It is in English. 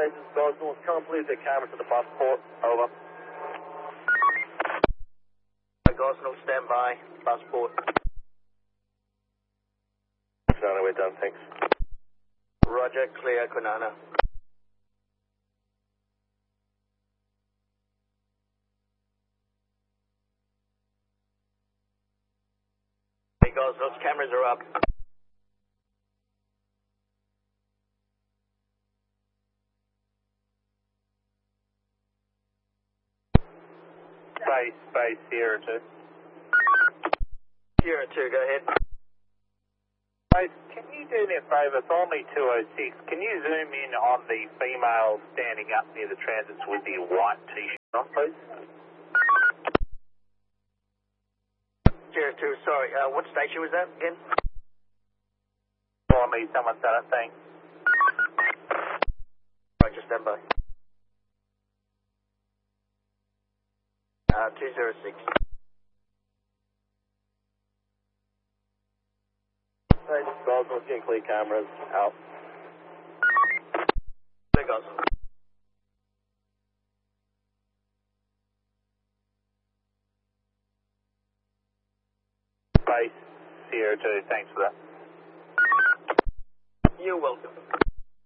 This is Gosnell. Come and please get camera to the bus port. Over. Gosnell, stand by. Bus port. Konana, we're done, thanks. Roger, clear, Konana. Hey, Gosnell's cameras are up. Space, Sierra 2. Sierra 2, go ahead. Space, can you do me a favour? It's only 206. Can you zoom in on the female standing up near the transits with the white t-shirt on, please? Sierra 2, sorry, what station was that again? For me, someone said it, thanks. Roger, stand by. 206. Hey, Gosnell, getting clear cameras. Out. There goes. Space, Sierra 2, thanks for that. You're welcome.